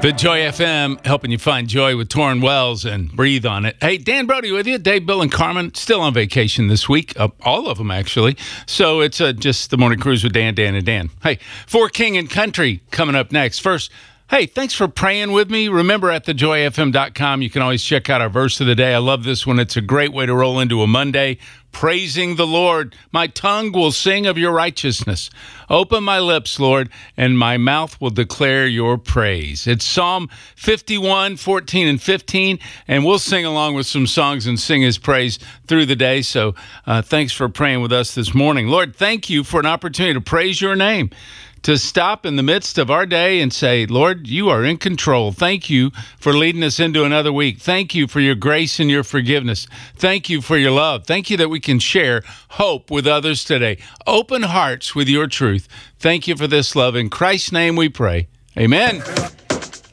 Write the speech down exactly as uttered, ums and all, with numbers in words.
The Joy F M, helping you find joy with Torrin Wells and breathe on it. Hey, Dan Brody with you. Dave, Bill, and Carmen still on vacation this week. Uh, all of them, actually. So it's uh, just the morning cruise with Dan, Dan, and Dan. Hey, For King and Country coming up next. First, hey, thanks for praying with me. Remember, at the joy f m dot com, you can always check out our verse of the day. I love this one. It's a great way to roll into a Monday. Praising the Lord. My tongue will sing of your righteousness. Open my lips, Lord, and my mouth will declare your praise. It's Psalm fifty-one, fourteen, and fifteen, and we'll sing along with some songs and sing his praise through the day. So uh, thanks for praying with us this morning. Lord, thank you for an opportunity to praise your name, to stop in the midst of our day and say, Lord, you are in control. Thank you for leading us into another week. Thank you for your grace and your forgiveness. Thank you for your love. Thank you that we can share hope with others today. Open hearts with your truth. Thank you for this love. In Christ's name we pray. Amen.